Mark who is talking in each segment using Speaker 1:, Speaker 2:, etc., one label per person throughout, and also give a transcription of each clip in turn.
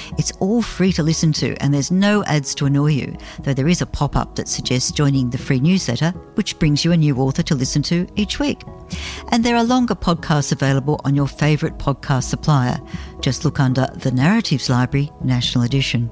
Speaker 1: It's all free to listen to and there's no ads to annoy you, though there is a pop-up that suggests joining the free newsletter, which brings you a new author to listen to each week. And there are longer podcasts available on your favourite podcast supplier. Just look under The Narratives Library, National Edition.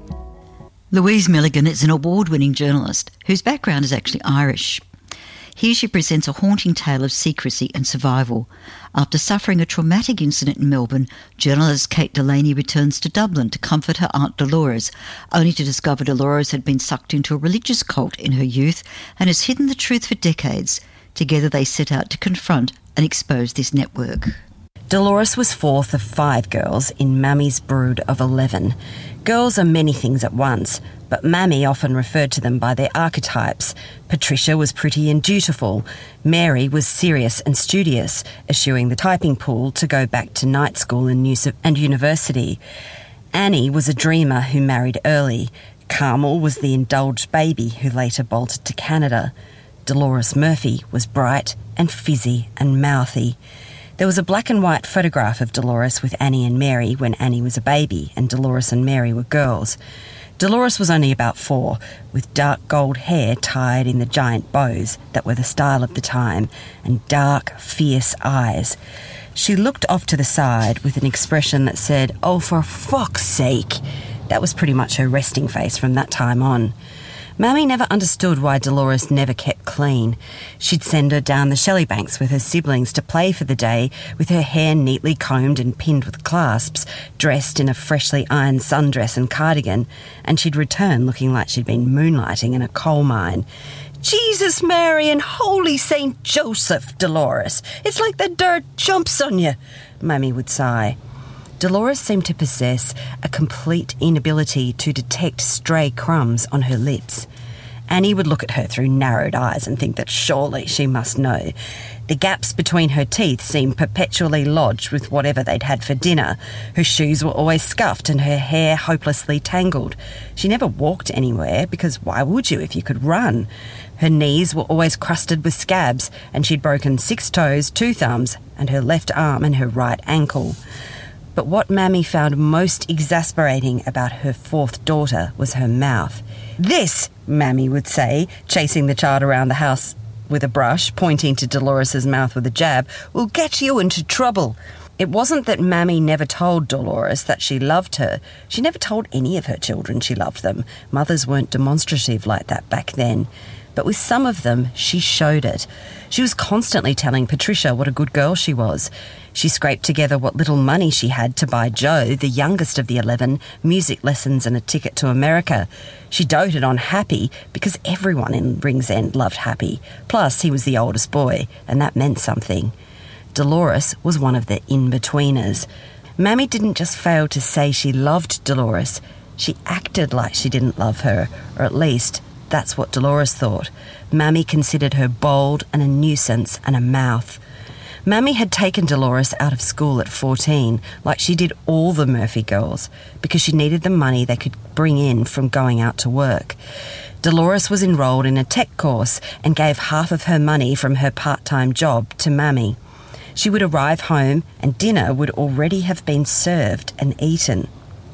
Speaker 1: Louise Milligan is an award-winning journalist whose background is actually Irish. Here she presents a haunting tale of secrecy and survival. After suffering a traumatic incident in Melbourne, journalist Kate Delaney returns to Dublin to comfort her aunt Dolores, only to discover Dolores had been sucked into a religious cult in her youth and has hidden the truth for decades. Together they set out to confront and expose this network.
Speaker 2: Dolores was fourth of 5 girls in Mammy's brood of 11. Girls are many things at once, but Mammy often referred to them by their archetypes. Patricia was pretty and dutiful. Mary was serious and studious, eschewing the typing pool to go back to night school and university. Annie was a dreamer who married early. Carmel was the indulged baby who later bolted to Canada. Dolores Murphy was bright and fizzy and mouthy. There was a black and white photograph of Dolores with Annie and Mary when Annie was a baby and Dolores and Mary were girls. Dolores was only about 4, with dark gold hair tied in the giant bows that were the style of the time, and dark, fierce eyes. She looked off to the side with an expression that said, "Oh, for fuck's sake." That was pretty much her resting face from that time on. Mammy never understood why Dolores never kept clean. She'd send her down the Shelleybanks with her siblings to play for the day, with her hair neatly combed and pinned with clasps, dressed in a freshly ironed sundress and cardigan, and she'd return looking like she'd been moonlighting in a coal mine. "Jesus, Mary, and Holy St. Joseph, Dolores, it's like the dirt jumps on you," Mammy would sigh. Dolores seemed to possess a complete inability to detect stray crumbs on her lips. Annie would look at her through narrowed eyes and think that surely she must know. The gaps between her teeth seemed perpetually lodged with whatever they'd had for dinner. Her shoes were always scuffed and her hair hopelessly tangled. She never walked anywhere, because why would you if you could run? Her knees were always crusted with scabs, and she'd broken 6 toes, 2 thumbs, and her left arm and her right ankle. But what Mammy found most exasperating about her 4th daughter was her mouth. "This," Mammy would say, chasing the child around the house with a brush, pointing to Dolores's mouth with a jab, "will get you into trouble." It wasn't that Mammy never told Dolores that she loved her. She never told any of her children she loved them. Mothers weren't demonstrative like that back then. But with some of them, she showed it. She was constantly telling Patricia what a good girl she was. She scraped together what little money she had to buy Joe, the youngest of the 11, music lessons and a ticket to America. She doted on Happy because everyone in Ringsend loved Happy. Plus, he was the oldest boy, and that meant something. Dolores was one of the in-betweeners. Mammy didn't just fail to say she loved Dolores. She acted like she didn't love her, or at least that's what Dolores thought. Mammy considered her bold and a nuisance and a mouth. Mammy had taken Dolores out of school at 14, like she did all the Murphy girls, because she needed the money they could bring in from going out to work. Dolores was enrolled in a tech course and gave half of her money from her part-time job to Mammy. She would arrive home and dinner would already have been served and eaten.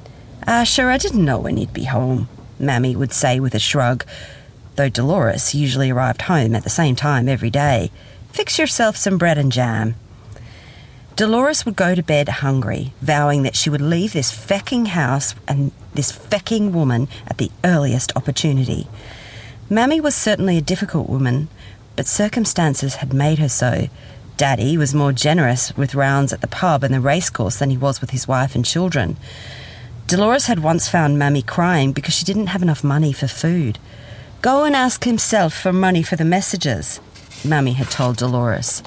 Speaker 2: Sure, I didn't know when you'd be home," Mammy would say with a shrug, though Dolores usually arrived home at the same time every day. "Fix yourself some bread and jam." Dolores would go to bed hungry, vowing that she would leave this fecking house and this fecking woman at the earliest opportunity. Mammy was certainly a difficult woman, but circumstances had made her so. Daddy was more generous with rounds at the pub and the racecourse than he was with his wife and children. Dolores had once found Mammy crying because she didn't have enough money for food. "Go and ask himself for money for the messages," Mammy had told Dolores.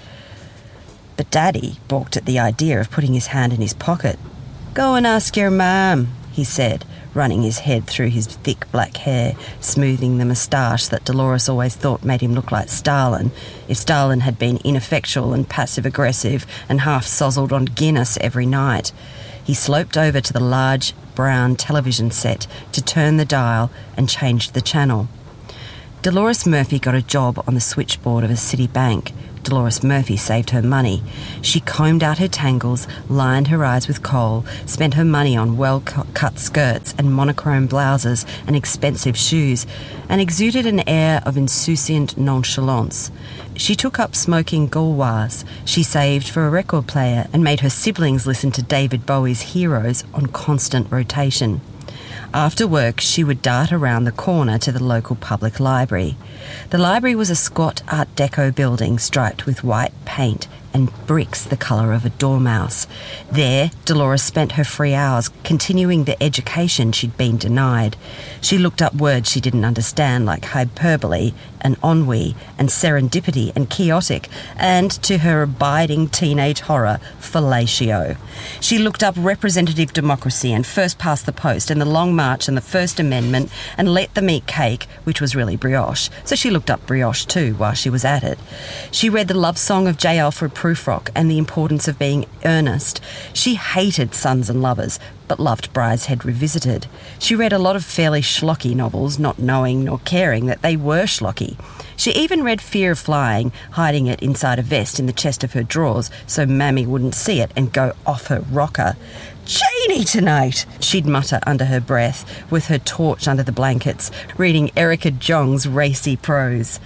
Speaker 2: But Daddy balked at the idea of putting his hand in his pocket. "Go and ask your mam," he said, running his head through his thick black hair, smoothing the moustache that Dolores always thought made him look like Stalin, if Stalin had been ineffectual and passive-aggressive and half-sozzled on Guinness every night. He sloped over to the large brown television set to turn the dial and changed the channel. Dolores Murphy got a job on the switchboard of a city bank. Dolores Murphy saved her money. She combed out her tangles, lined her eyes with kohl, spent her money on well-cut skirts and monochrome blouses and expensive shoes, and exuded an air of insouciant nonchalance. She took up smoking Gauloise. She saved for a record player and made her siblings listen to David Bowie's Heroes on constant rotation. After work, she would dart around the corner to the local public library. The library was a squat Art Deco building striped with white paint and bricks the colour of a dormouse. There, Dolores spent her free hours continuing the education she'd been denied. She looked up words she didn't understand, like hyperbole and ennui and serendipity and chaotic, and, to her abiding teenage horror, fellatio. She looked up representative democracy and first past the post and the Long March and the First Amendment and let them eat cake, which was really brioche, so she looked up brioche too while she was at it. She read the love song of J. Alfred Prufrock and the importance of being earnest. She hated Sons and Lovers, but loved Brideshead Revisited. She read a lot of fairly schlocky novels, not knowing nor caring that they were schlocky. She even read Fear of Flying, hiding it inside a vest in the chest of her drawers so Mammy wouldn't see it and go off her rocker. "Janie tonight," she'd mutter under her breath, with her torch under the blankets, reading Erica Jong's racy prose.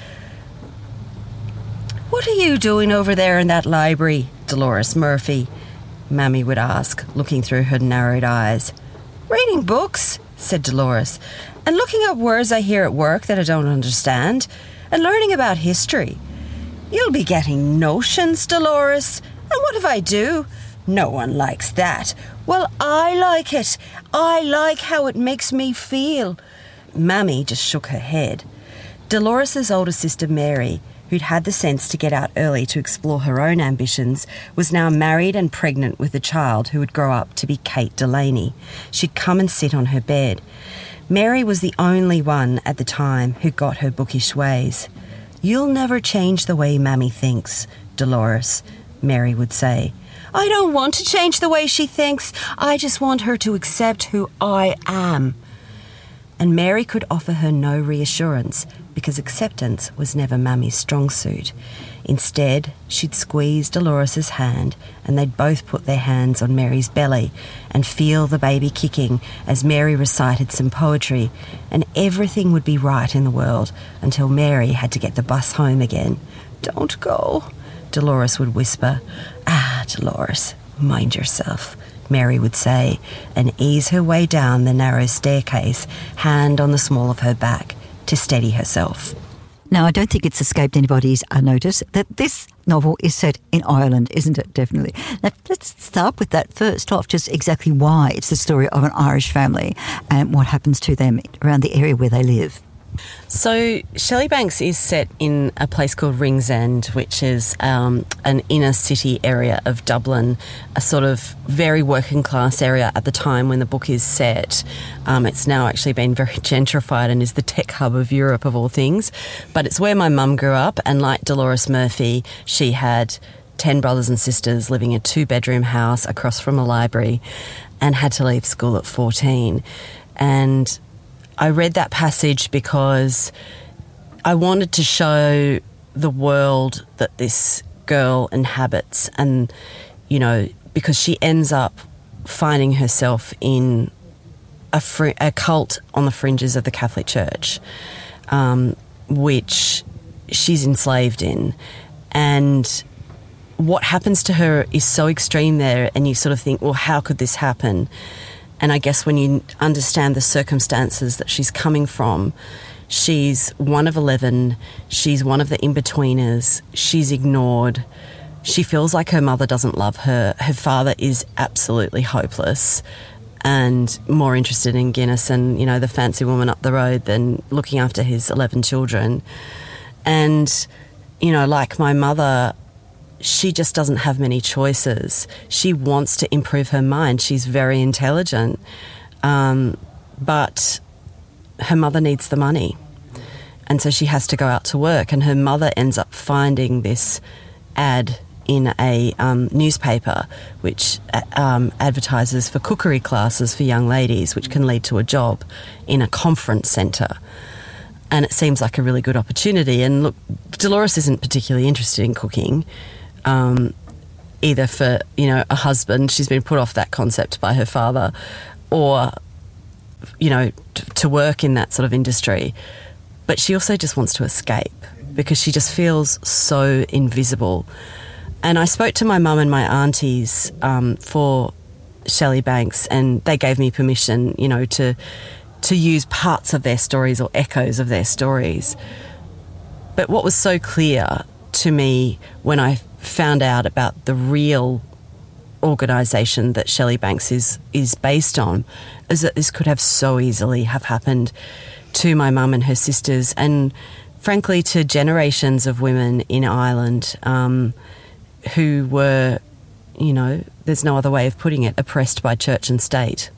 Speaker 2: "What are you doing over there in that library, Dolores Murphy?" Mammy would ask, looking through her narrowed eyes. "Reading books," said Dolores, "and looking up words I hear at work that I don't understand, and learning about history. You'll be getting notions, Dolores. And what if I do? No one likes that. Well, I like it. I like how it makes me feel." Mammy just shook her head. Dolores' older sister Mary, who'd had the sense to get out early to explore her own ambitions, was now married and pregnant with a child who would grow up to be Kate Delaney. She'd come and sit on her bed. Mary was the only one at the time who got her bookish ways. "You'll never change the way Mammy thinks, Dolores," Mary would say. "I don't want to change the way she thinks. I just want her to accept who I am." And Mary could offer her no reassurance because acceptance was never Mammy's strong suit. Instead, she'd squeeze Dolores' hand and they'd both put their hands on Mary's belly and feel the baby kicking as Mary recited some poetry, and everything would be right in the world until Mary had to get the bus home again. "Don't go," Dolores would whisper. "Ah, Dolores, mind yourself," Mary would say, and ease her way down the narrow staircase, hand on the small of her back, to steady herself.
Speaker 1: Now, I don't think it's escaped anybody's notice that this novel is set in Ireland, isn't it? Definitely. Now, let's start with that first off, just exactly why it's the story of an Irish family and what happens to them around the area where they live.
Speaker 2: So Shelleybanks is set in a place called Ringsend, which is an inner city area of Dublin, a sort of very working class area at the time when the book is set. It's now actually been very gentrified and is the tech hub of Europe, of all things. But it's where my mum grew up, and like Dolores Murphy, she had 10 brothers and sisters living in a 2-bedroom house across from a library and had to leave school at 14. And I read that passage because I wanted to show the world that this girl inhabits, and, you know, because she ends up finding herself in a cult on the fringes of the Catholic Church, which she's enslaved in. And what happens to her is so extreme there, and you sort of think, well, how could this happen? And I guess when you understand the circumstances that she's coming from, she's one of 11, she's one of the in-betweeners, she's ignored, she feels like her mother doesn't love her, her father is absolutely hopeless and more interested in Guinness and, you know, the fancy woman up the road than looking after his 11 children. And, you know, like my mother, she just doesn't have many choices. She wants to improve her mind. She's very intelligent, but her mother needs the money. And so she has to go out to work, and her mother ends up finding this ad in a newspaper which advertises for cookery classes for young ladies, which can lead to a job in a conference centre. and it seems like a really good opportunity. And look, Dolores isn't particularly interested in cooking, either for, a husband. She's been put off that concept by her father, or, to work in that sort of industry. But she also just wants to escape because she just feels so invisible. And I spoke to my mum and my aunties for Shelley Banks, and they gave me permission, to use parts of their stories or echoes of their stories. But what was so clear to me when I found out about the real organisation that Shelley Banks is based on is that this could have so easily have happened to my mum and her sisters, and frankly to generations of women in Ireland who were, there's no other way of putting it, oppressed by church and state.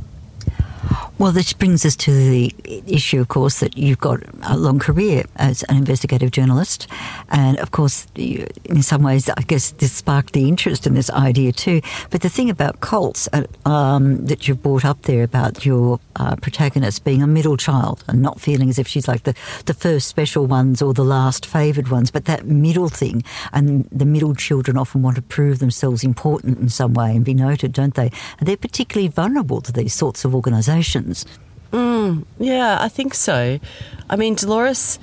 Speaker 1: Well, this brings us to the issue, of course, that you've got a long career as an investigative journalist. And, of course, in some ways, I guess this sparked the interest in this idea too. But the thing about cults that you've brought up there about your protagonist being a middle child and not feeling as if she's like the first special ones or the last favoured ones, but that middle thing, and the middle children often want to prove themselves important in some way and be noted, don't they? And they're particularly vulnerable to these sorts of organisations.
Speaker 2: Yeah, I think so. I mean, Dolores,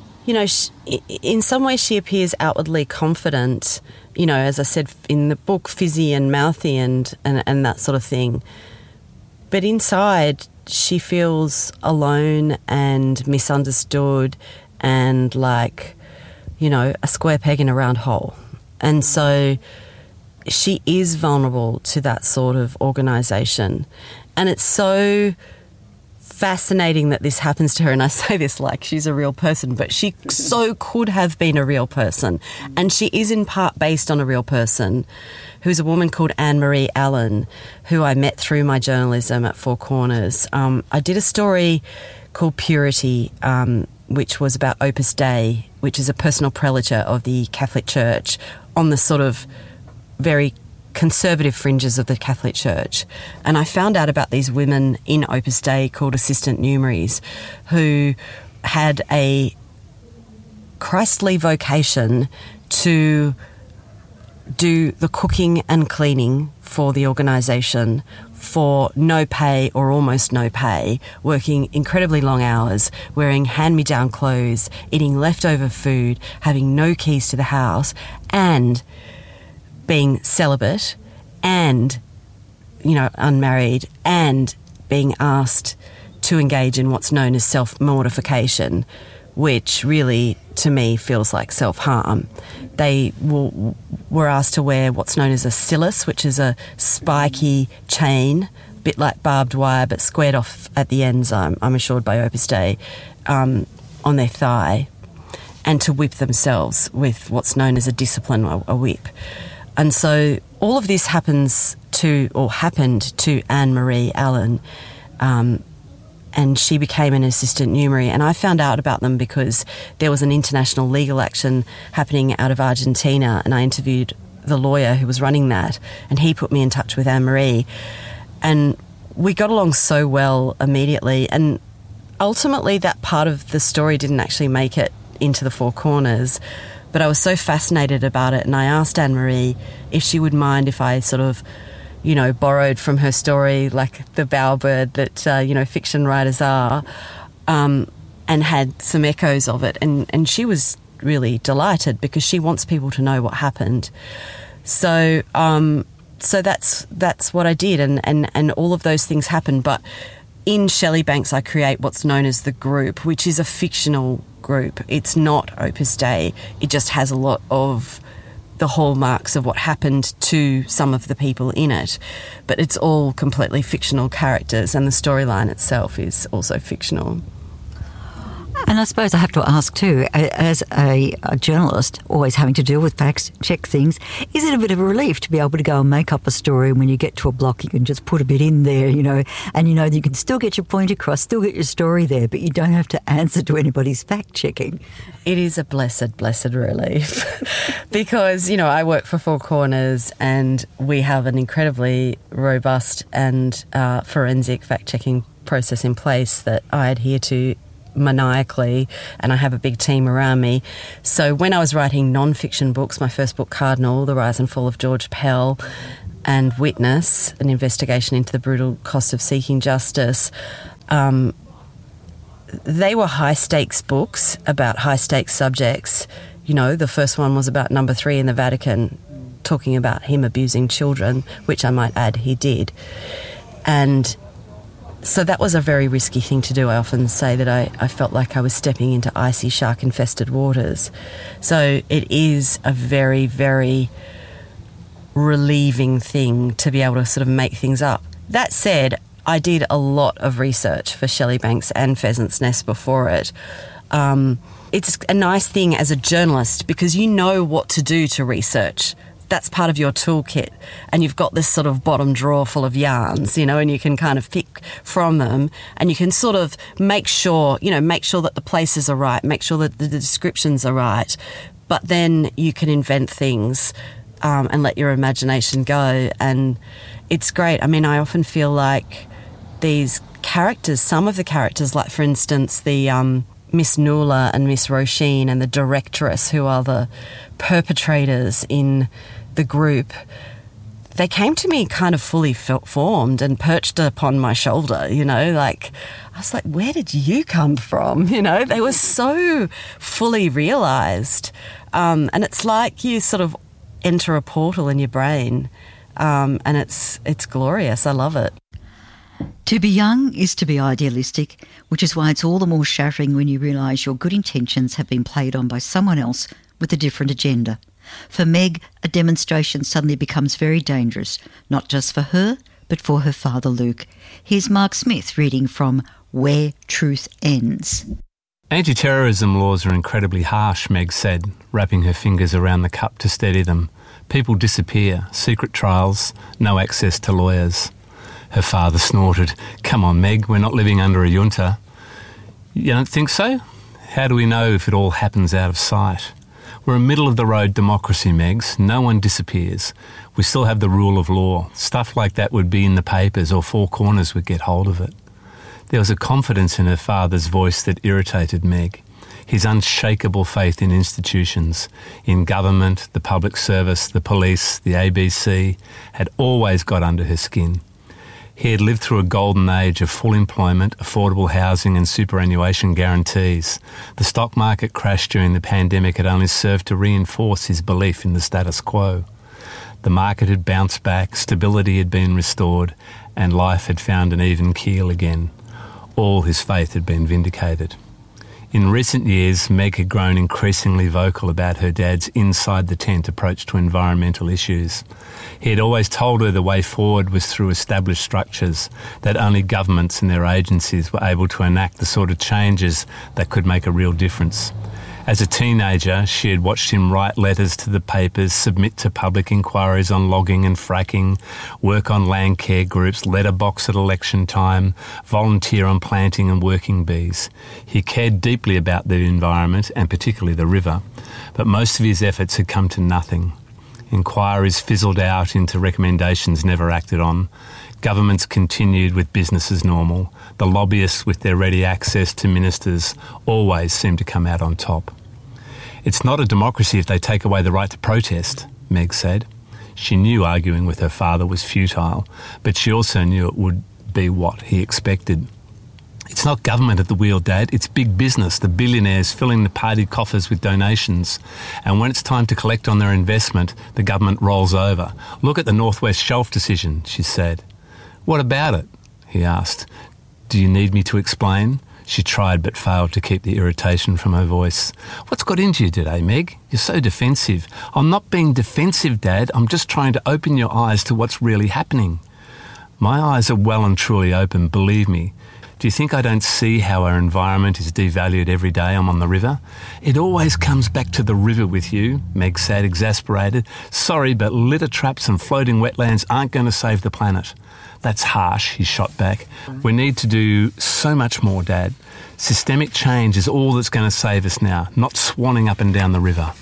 Speaker 2: in some ways she appears outwardly confident, as I said in the book, fizzy and mouthy and that sort of thing. But inside she feels alone and misunderstood and like, a square peg in a round hole. And so she is vulnerable to that sort of organisation. And it's so fascinating that this happens to her, and I say this like she's a real person, but she so could have been a real person, and she is in part based on a real person who's a woman called Anne-Marie Allen, who I met through my journalism at Four Corners. I did a story called Purity, which was about Opus Dei, which is a personal prelature of the Catholic Church on the sort of very conservative fringes of the Catholic Church. And I found out about these women in Opus Dei called assistant numeraries who had a Christly vocation to do the cooking and cleaning for the organisation for no pay or almost no pay, working incredibly long hours, wearing hand-me-down clothes, eating leftover food, having no keys to the house, and being celibate and, unmarried, and being asked to engage in what's known as self-mortification, which really, to me, feels like self-harm. They were asked to wear what's known as a cilice, which is a spiky chain, a bit like barbed wire but squared off at the ends, I'm assured by Opus Dei, on their thigh, and to whip themselves with what's known as a discipline, a whip. And so all of this happened to Anne-Marie Allen, and she became an assistant numerary. And I found out about them because there was an international legal action happening out of Argentina, and I interviewed the lawyer who was running that, and he put me in touch with Anne-Marie. And we got along so well immediately. And ultimately that part of the story didn't actually make it into the Four Corners, but I was so fascinated about it, and I asked Anne-Marie if she would mind if I sort of, borrowed from her story like the bowerbird that, fiction writers are, and had some echoes of it. And she was really delighted because she wants people to know what happened. So that's what I did, and all of those things happened. But in Shelley Banks, I create what's known as the group, which is a fictional group. It's not Opus Dei. It just has a lot of the hallmarks of what happened to some of the people in it. But it's all completely fictional characters, and the storyline itself is also fictional.
Speaker 1: And I suppose I have to ask too, as a journalist, always having to deal with facts, check things, is it a bit of a relief to be able to go and make up a story, and when you get to a block you can just put a bit in there, and that you can still get your point across, still get your story there, but you don't have to answer to anybody's fact-checking?
Speaker 2: It is a blessed, blessed relief because, I work for Four Corners, and we have an incredibly robust and forensic fact-checking process in place that I adhere to maniacally, and I have a big team around me. So when I was writing non-fiction books, my first book, Cardinal, The Rise and Fall of George Pell, and Witness, an investigation into the brutal cost of seeking justice, they were high-stakes books about high-stakes subjects. You know, the first one was about number 3 in the Vatican, talking about him abusing children, which I might add he did. And so that was a very risky thing to do. I often say that I felt like I was stepping into icy, shark-infested waters. So it is a very, very relieving thing to be able to sort of make things up. That said, I did a lot of research for Shelley Banks and Pheasant's Nest before it. It's a nice thing as a journalist because you know what to do to research. That's part of your toolkit, and you've got this sort of bottom drawer full of yarns, you know, and you can kind of pick from them, and you can sort of make sure that the places are right, make sure that the descriptions are right, but then you can invent things and let your imagination go, and it's great. I mean, I often feel like these characters, some of the characters, like for instance the Miss Nula and Miss Roisin and the directress, who are the perpetrators in the group, they came to me kind of fully formed and perched upon my shoulder, you know, like I was like, where did you come from? You know, they were so fully realised. And it's like you sort of enter a portal in your brain, and it's glorious. I love it.
Speaker 1: To be young is to be idealistic, which is why it's all the more shattering when you realise your good intentions have been played on by someone else with a different agenda. For Meg, a demonstration suddenly becomes very dangerous, not just for her, but for her father Luke. Here's Mark Smith reading from Where Truth Ends.
Speaker 3: Anti-terrorism laws are incredibly harsh, Meg said, wrapping her fingers around the cup to steady them. People disappear, secret trials, no access to lawyers. Her father snorted. Come on, Meg, we're not living under a junta. You don't think so? How do we know if it all happens out of sight? We're a middle-of-the-road democracy, Megs. No one disappears. We still have the rule of law. Stuff like that would be in the papers or Four Corners would get hold of it. There was a confidence in her father's voice that irritated Meg. His unshakable faith in institutions, in government, the public service, the police, the ABC, had always got under her skin. He had lived through a golden age of full employment, affordable housing and superannuation guarantees. The stock market crash during the pandemic had only served to reinforce his belief in the status quo. The market had bounced back, stability had been restored, and life had found an even keel again. All his faith had been vindicated. In recent years, Meg had grown increasingly vocal about her dad's inside-the-tent approach to environmental issues. He had always told her the way forward was through established structures, that only governments and their agencies were able to enact the sort of changes that could make a real difference. As a teenager, she had watched him write letters to the papers, submit to public inquiries on logging and fracking, work on land care groups, letterbox at election time, volunteer on planting and working bees. He cared deeply about the environment and particularly the river, but most of his efforts had come to nothing. Inquiries fizzled out into recommendations never acted on. Governments continued with business as normal. The lobbyists, with their ready access to ministers, always seemed to come out on top. It's not a democracy if they take away the right to protest, Meg said. She knew arguing with her father was futile, but she also knew it would be what he expected. It's not government at the wheel, Dad. It's big business, the billionaires filling the party coffers with donations. And when it's time to collect on their investment, the government rolls over. Look at the North West Shelf decision, she said. What about it? He asked. Do you need me to explain? She tried but failed to keep the irritation from her voice. What's got into you today, Meg? You're so defensive. I'm not being defensive, Dad. I'm just trying to open your eyes to what's really happening. My eyes are well and truly open, believe me. Do you think I don't see how our environment is devalued every day I'm on the river? It always comes back to the river with you, Meg said, exasperated. Sorry, but litter traps and floating wetlands aren't going to save the planet. That's harsh, he shot back. We need to do so much more, Dad. Systemic change is all that's going to save us now, not swanning up and down the river.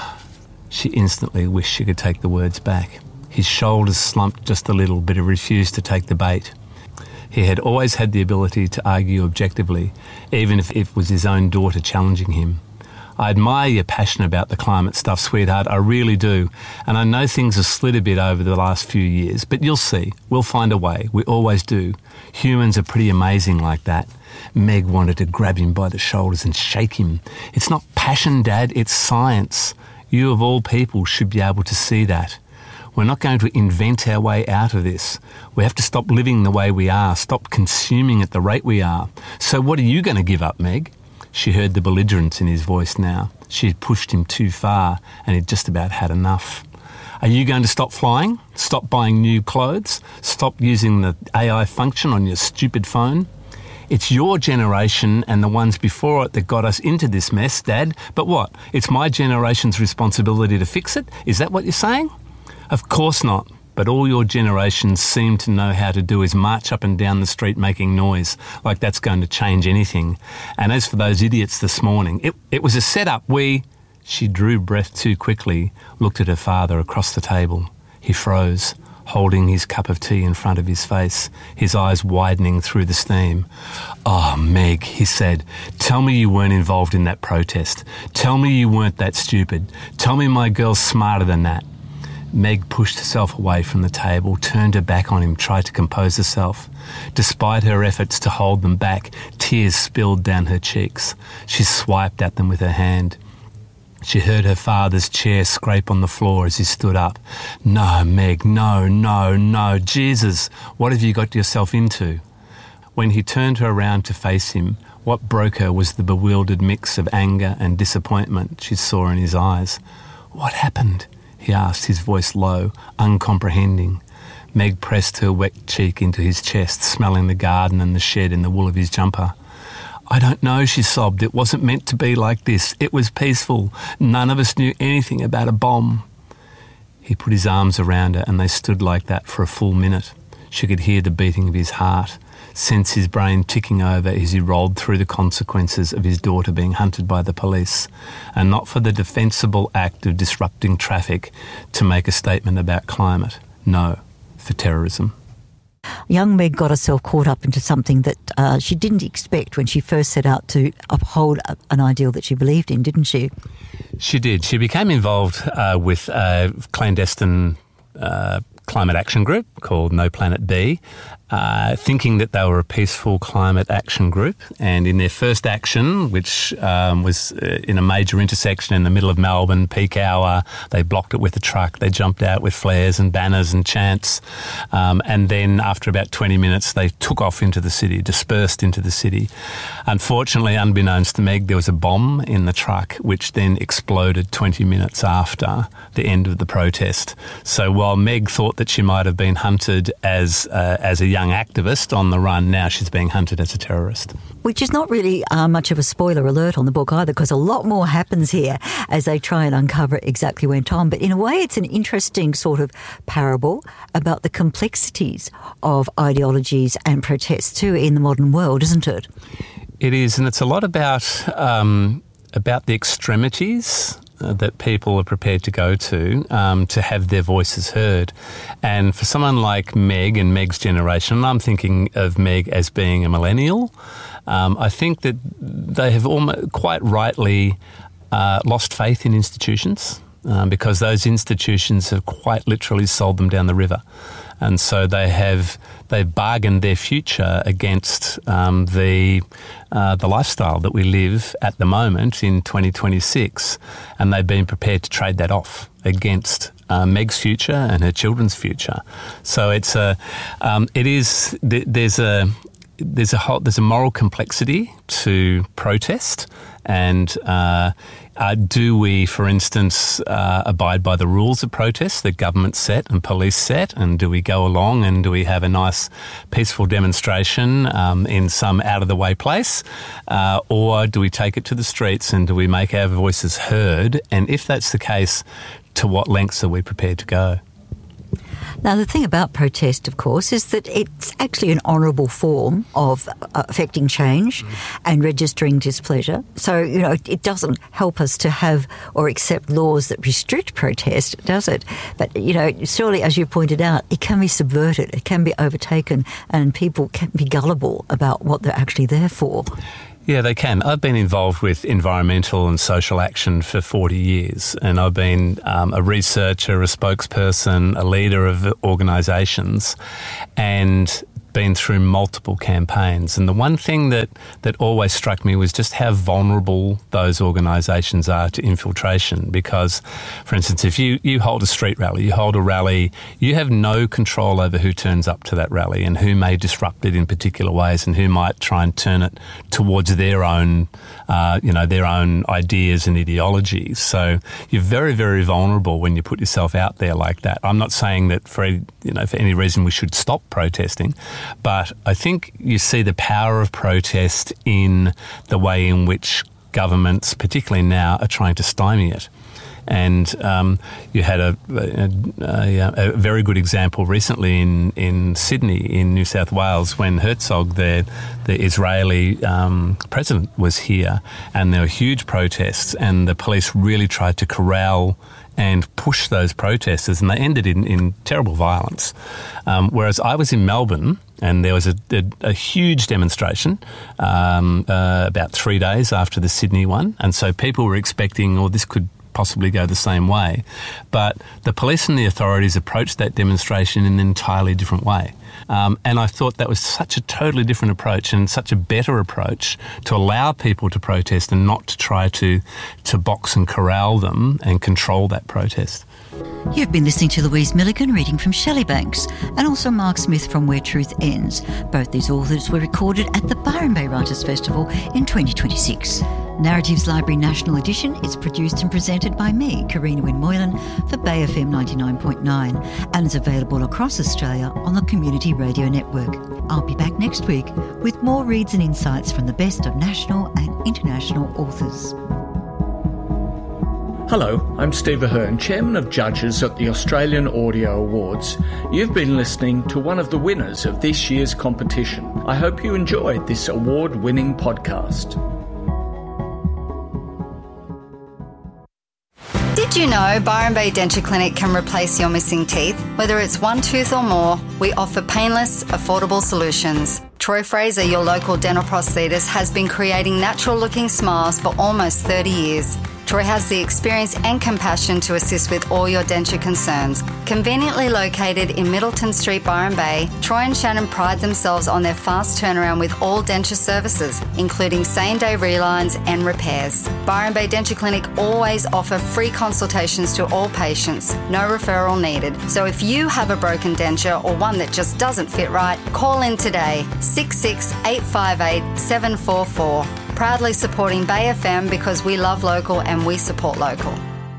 Speaker 3: She instantly wished she could take the words back. His shoulders slumped just a little, but he refused to take the bait. He had always had the ability to argue objectively, even if it was his own daughter challenging him. I admire your passion about the climate stuff, sweetheart, I really do. And I know things have slid a bit over the last few years, but you'll see. We'll find a way. We always do. Humans are pretty amazing like that. Meg wanted to grab him by the shoulders and shake him. It's not passion, Dad, it's science. You of all people should be able to see that. We're not going to invent our way out of this. We have to stop living the way we are, stop consuming at the rate we are. So what are you going to give up, Meg? She heard the belligerence in his voice now. She had pushed him too far and he'd just about had enough. Are you going to stop flying? Stop buying new clothes? Stop using the AI function on your stupid phone? It's your generation and the ones before it that got us into this mess, Dad. But what? It's my generation's responsibility to fix it? Is that what you're saying? Of course not. But all your generations seem to know how to do is march up and down the street making noise, like that's going to change anything. And as for those idiots this morning, it was a setup. She drew breath too quickly, looked at her father across the table. He froze, holding his cup of tea in front of his face, his eyes widening through the steam. "Oh, Meg," he said, "tell me you weren't involved in that protest. Tell me you weren't that stupid. Tell me my girl's smarter than that." Meg pushed herself away from the table, turned her back on him, tried to compose herself. Despite her efforts to hold them back, tears spilled down her cheeks. She swiped at them with her hand. She heard her father's chair scrape on the floor as he stood up. "No, Meg, no, Jesus, what have you got yourself into?" When he turned her around to face him, what broke her was the bewildered mix of anger and disappointment she saw in his eyes. "What happened?" he asked, his voice low, uncomprehending. Meg pressed her wet cheek into his chest, smelling the garden and the shed in the wool of his jumper. "I don't know," she sobbed. "It wasn't meant to be like this. It was peaceful. None of us knew anything about a bomb." He put his arms around her and they stood like that for a full minute. She could hear the beating of his heart, sense his brain ticking over as he rolled through the consequences of his daughter being hunted by the police, and not for the defensible act of disrupting traffic to make a statement about climate. No, for terrorism.
Speaker 1: Young Meg got herself caught up into something that she didn't expect when she first set out to uphold an ideal that she believed in, didn't she?
Speaker 3: She did. She became involved with a clandestine climate action group called No Planet B, thinking that they were a peaceful climate action group. And in their first action, which was in a major intersection in the middle of Melbourne, peak hour, they blocked it with a truck. They jumped out with flares and banners and chants. And then after about 20 minutes, they took off into the city, dispersed into the city. Unfortunately, unbeknownst to Meg, there was a bomb in the truck, which then exploded 20 minutes after the end of the protest. So while Meg thought that she might have been hunted as a young activist on the run, now she's being hunted as a terrorist.
Speaker 1: Which is not really much of a spoiler alert on the book either, because a lot more happens here as they try and uncover exactly what went on. But in a way, it's an interesting sort of parable about the complexities of ideologies and protests too in the modern world, isn't it?
Speaker 3: It is, and it's a lot about the extremities that people are prepared to go to have their voices heard. And for someone like Meg and Meg's generation, I'm thinking of Meg as being a millennial, I think that they have quite rightly lost faith in institutions because those institutions have quite literally sold them down the river. And so they've bargained their future against the lifestyle that we live at the moment in 2026, and they've been prepared to trade that off against Meg's future and her children's future. So there's a moral complexity to protest, and do we, for instance, abide by the rules of protest that government set and police set, and do we go along and do we have a nice peaceful demonstration in some out-of-the-way place, or do we take it to the streets and do we make our voices heard? And if that's the case, to what lengths are we prepared to go?
Speaker 1: Now, the thing about protest, of course, is that it's actually an honourable form of affecting change and registering displeasure. So, it doesn't help us to have or accept laws that restrict protest, does it? But, surely, as you pointed out, it can be subverted, it can be overtaken, and people can be gullible about what they're actually there for.
Speaker 3: Yeah, they can. I've been involved with environmental and social action for 40 years, and I've been a researcher, a spokesperson, a leader of organisations, and been through multiple campaigns. And the one thing that always struck me was just how vulnerable those organisations are to infiltration. Because, for instance, if you hold a street rally, you hold a rally, you have no control over who turns up to that rally and who may disrupt it in particular ways and who might try and turn it towards their own, their own ideas and ideologies. So you're very, very vulnerable when you put yourself out there like that. I'm not saying that for any reason we should stop protesting, but I think you see the power of protest in the way in which governments, particularly now, are trying to stymie it. And you had a very good example recently in Sydney, in New South Wales, when Herzog, the Israeli president, was here, and there were huge protests, and the police really tried to corral and push those protesters, and they ended in terrible violence. Whereas I was in Melbourne, and there was a huge demonstration about 3 days after the Sydney one, and so people were expecting, this could possibly go the same way. But the police and the authorities approached that demonstration in an entirely different way. And I thought that was such a totally different approach and such a better approach to allow people to protest and not to try to box and corral them and control that protest.
Speaker 1: You've been listening to Louise Milligan reading from Shelley Banks and also Mark Smith from Where Truth Ends. Both these authors were recorded at the Byron Bay Writers Festival in 2026. Narratives Library National Edition is produced and presented by me, Karina Wynne Moylan, for Bay FM 99.9 and is available across Australia on the Community Radio Network. I'll be back next week with more reads and insights from the best of national and international authors.
Speaker 4: Hello, I'm Steve Ahern, Chairman of Judges at the Australian Audio Awards. You've been listening to one of the winners of this year's competition. I hope you enjoyed this award-winning podcast.
Speaker 5: Did you know Byron Bay Denture Clinic can replace your missing teeth? Whether it's one tooth or more, we offer painless, affordable solutions. Troy Fraser, your local dental prosthetist, has been creating natural-looking smiles for almost 30 years. Troy has the experience and compassion to assist with all your denture concerns. Conveniently located in Middleton Street, Byron Bay, Troy and Shannon pride themselves on their fast turnaround with all denture services, including same-day relines and repairs. Byron Bay Denture Clinic always offer free consultations to all patients, no referral needed. So if you have a broken denture or one that just doesn't fit right, call in today, 66858 744. Proudly supporting Bay FM because we love local and we support local.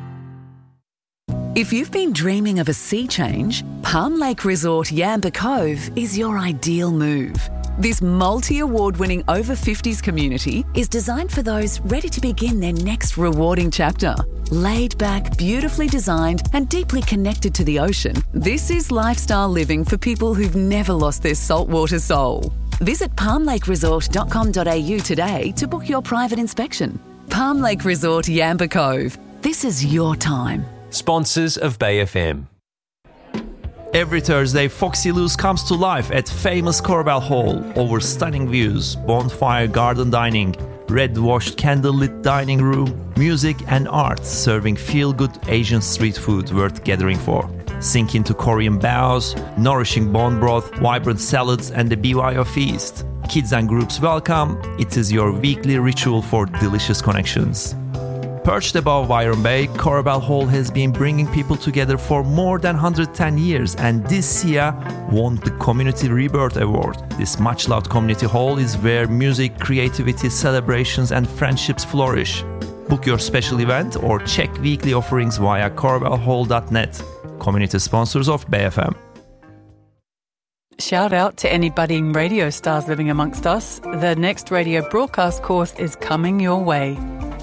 Speaker 6: If you've been dreaming of a sea change, Palm Lake Resort Yamba Cove is your ideal move. This multi-award-winning over-50s community is designed for those ready to begin their next rewarding chapter. Laid back, beautifully designed and deeply connected to the ocean, this is lifestyle living for people who've never lost their saltwater soul. Visit palmlakeresort.com.au today to book your private inspection. Palm Lake Resort Yamba Cove. This is your time.
Speaker 7: Sponsors of Bay FM.
Speaker 8: Every Thursday, Foxy Loose comes to life at famous Corbell Hall. Over stunning views, bonfire garden dining, red-washed candlelit dining room, music and art serving feel-good Asian street food worth gathering for. Sink into Korean baos, nourishing bone broth, vibrant salads and the BYO feast. Kids and groups welcome. It is your weekly ritual for delicious connections. Perched above Byron Bay, Corbell Hall has been bringing people together for more than 110 years and this year won the Community Rebirth Award. This much-loved community hall is where music, creativity, celebrations and friendships flourish. Book your special event or check weekly offerings via corbellhall.net. Community sponsors of Bay FM.
Speaker 9: Shout out to any budding radio stars living amongst us. The next radio broadcast course is coming your way.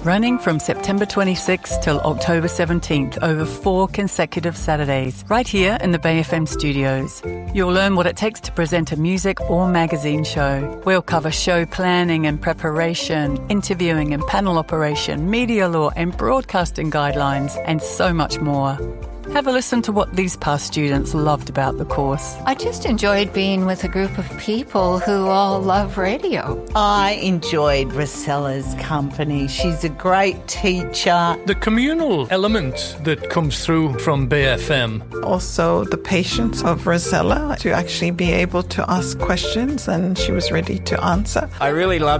Speaker 6: Running from September 26th till October 17th over 4 consecutive Saturdays, right here in the Bay FM studios. You'll learn what it takes to present a music or magazine show. We'll cover show planning and preparation, interviewing and panel operation, media law and broadcasting guidelines, and so much more. Have a listen to what these past students loved about the course.
Speaker 9: I just enjoyed being with a group of people who all love radio.
Speaker 10: I enjoyed Rosella's company. She's a great teacher.
Speaker 11: The communal element that comes through from Bay FM.
Speaker 12: Also the patience of Rosella to actually be able to ask questions, and she was ready to answer.
Speaker 13: I really loved